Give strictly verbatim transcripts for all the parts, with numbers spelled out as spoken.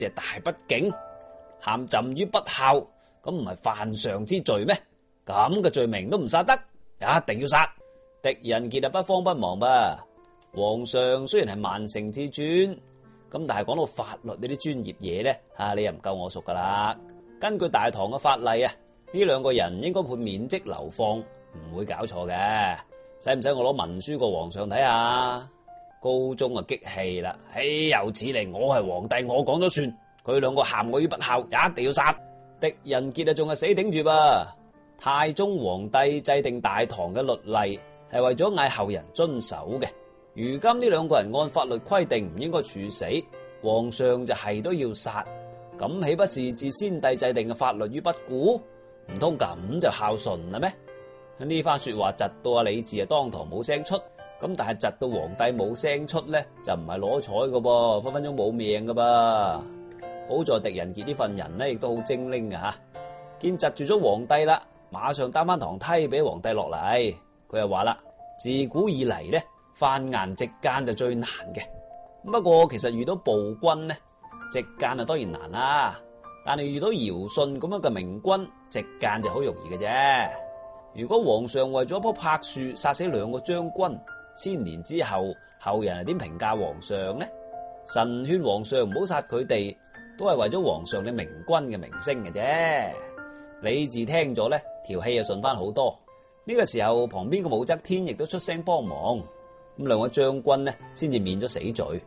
係大不敬，陷朕於不孝，咁唔係犯上之罪咩？咁嘅罪名都唔殺得，一定要殺。狄仁傑啊，不慌不忙吧。皇上雖然係萬乘之尊，咁但係講到法律呢啲專業嘢咧，吓你又唔夠我熟噶啦。根據大唐嘅法例啊，呢兩個人應該判免職流放，唔會搞錯嘅。使唔使我攞文書過皇上睇下？高宗啊激氣啦，唉，由此嚟我係皇帝，我講咗算。佢兩個陷我於不孝，一定要殺。狄仁傑啊，仲係死頂住噃。太宗皇帝制定大唐嘅律例，係為咗嗌後人遵守嘅。如今呢兩個人按法律規定唔應該處死，皇上就係都要殺，咁豈不是置先帝制定嘅法律於不顧？唔通咁就孝順啦咩？呢番說話窒到阿李治啊當堂冇聲出，咁但係窒到皇帝冇聲出咧，就唔係攞彩噶噃，分分鐘冇命噶噃。好在狄仁傑呢份人咧，亦都好精靈嘅吓，見窒住咗皇帝啦，馬上擔翻堂梯俾皇帝落嚟。佢又話啦，自古以嚟咧，犯顏直諫就最難嘅。不過其實遇到暴君呢，直諫啊當然難啦，但係遇到堯舜咁樣嘅明君，直諫就好容易嘅啫。如果皇上為咗一棵柏樹殺死兩個將軍，千年之後後人係點評價皇上呢？神勸皇上唔好殺佢哋，都係為咗皇上你明君嘅名聲嘅啫。李治聽咗咧，條氣就順翻好多。呢個時候旁邊嘅武則天亦都出聲幫忙，咁兩位將軍呢先至免咗死罪。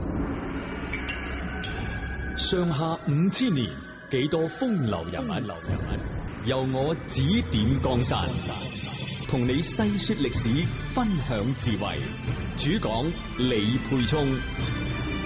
上下五千年，幾多風流人物，流人物由我指點江山，同你細說歷史，分享智慧。主講李沛聰。